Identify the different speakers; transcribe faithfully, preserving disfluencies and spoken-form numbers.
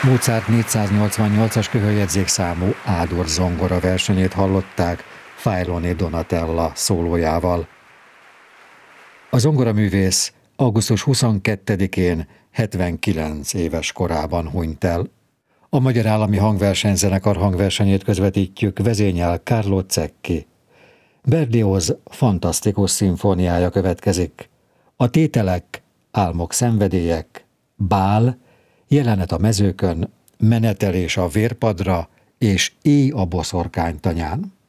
Speaker 1: Mozart négyszáznyolcvannyolcas köhöljegyzék számú A-dur zongora versenyét hallották Failoni Donatella szólójával. A zongoraművész augusztus huszonkettedikén hetvenkilenc éves korában hunyt el. A Magyar Állami Hangversenyzenekar hangversenyét közvetítjük, vezényel Carlo Zecchi. Berlioz fantasztikus szimfóniája következik. A tételek: Álmok, szenvedélyek, Bál, Jelenet a mezőkön, Menetelés a vérpadra és Éj a boszorkány tanyán.